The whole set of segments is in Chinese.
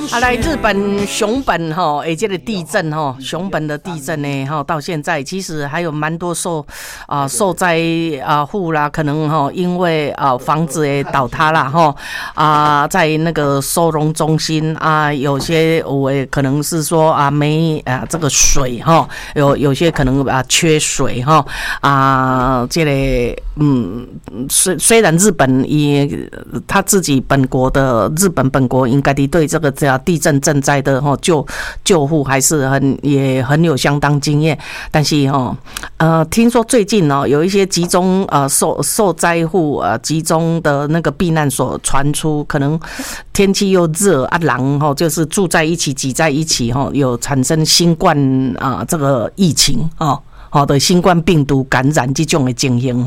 来日本熊本这个地震熊本的地震呢到现在其实还有蛮多受灾户啦，可能因为房子也倒塌啦在那个收容中心有些我可能是说没这个水有些可能缺水这个虽然日本他自己本国的日本本国应该对这个地震震灾的救护还是也很有相当经验，但是听说最近有一些集中受灾户集中的那个避难所传出，可能天气又热人就是住在一起挤在一起有产生新冠这个疫情的新冠病毒感染这种的情形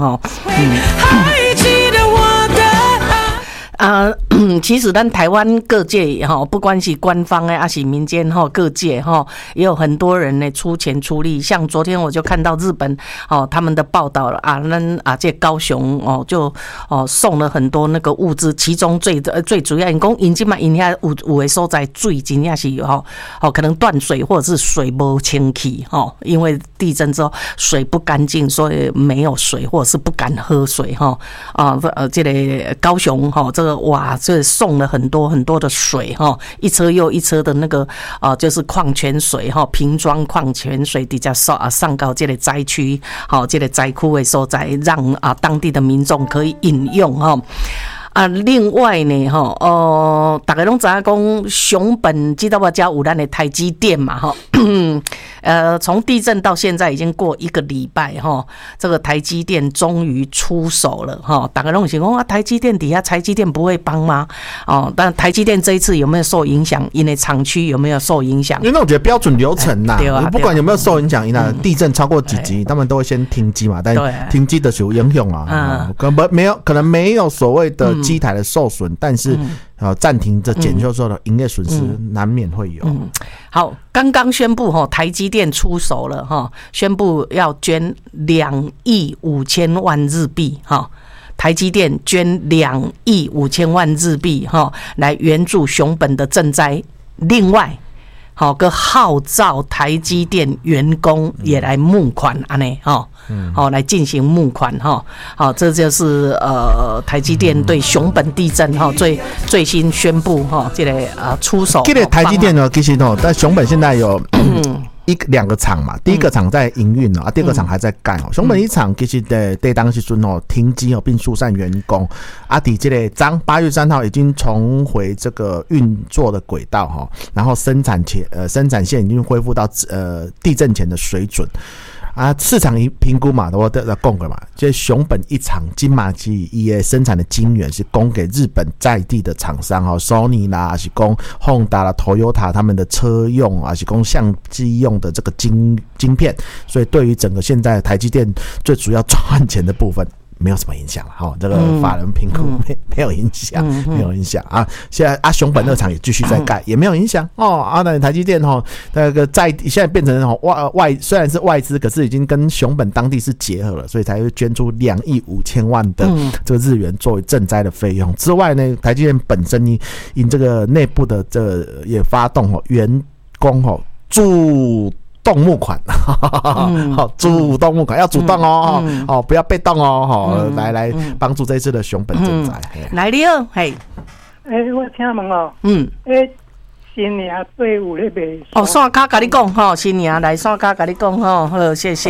其实咱台湾各界不管是官方的还是民间各界也有很多人呢出钱出力，像昨天我就看到日本他们的报道了这高雄就送了很多那个物资，其中最主要因讲因现在因遐有的所在水真正是可能断水或者是水不清气因为地震之后水不干净，所以没有水或者是不敢喝水这个高雄这个哇这送了很多很多的水一车又一车的那个就是矿泉水瓶装矿泉水直接上到这个灾区这个灾区的所在，让当地的民众可以饮用另外呢大家都知道说熊本知道我家有咱的台积电嘛从地震到现在已经过1个礼拜这个台积电终于出手了大家都想说台积电底下台积电不会帮吗但台积电这一次有没有受影响，因为厂区有没有受影响， 因为那我觉得标准流程不管有没有受影响地震超过几级他们都会先停机嘛，但停机的时候影响可能没有所谓的机台的受损，但是暂停这检修之后的营业损失难免会有好，刚刚宣布台积电出手了宣布要捐2亿5千万日币台积电捐2亿5千万日币来援助熊本的震灾，另外个号召台积电员工也来募款来进行募款这就是台积电对熊本地震最新宣布这个出手。 这个台积电其实在熊本现在有2个厂嘛，第一个厂在营运第二个厂还在盖熊本一厂其实在当时停机并疏散员工在这个8月3号已经重回这个运作的轨道然后生产线已经恢复到地震前的水准市场评估嘛，我讲过嘛，这熊本一厂金马机也生产的晶圆是供给日本在地的厂商Sony 啦，还是供 Honda 啦、Toyota 他们的车用，还是供相机用的这个晶片，所以对于整个现在台积电最主要赚钱的部分没有什么影响了这个法人评估没有影响，没有影响现在熊本2厂也继续在盖，也没有影响那台积电那个现在变成虽然是外资，可是已经跟熊本当地是结合了，所以才会捐出2亿5千万的这个日元作为赈灾的费用之外呢，台积电本身因这个内部的也发动员工主动募款主动募款要主动不要被动来帮助这一次的熊本赈灾来了我请问新年队伍咧卖线卡跟你讲新年来线卡跟你讲好谢谢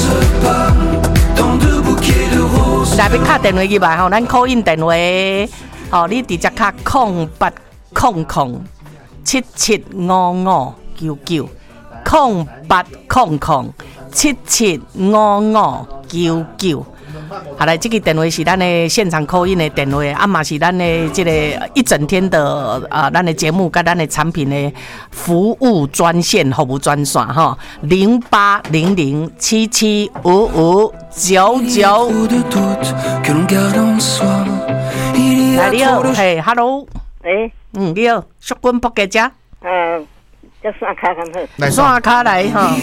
来要打电话去吧咱call in电话你直接卡0800 775599 0800 775599好来，这个电话是咱的现场call in的电话，嘛是咱的这个一整天的咱的节目跟咱的产品的服务专线服务专线0800775599。来你好，hello， 你好，淑君仆家姐。 叫线卡看好， 来线卡来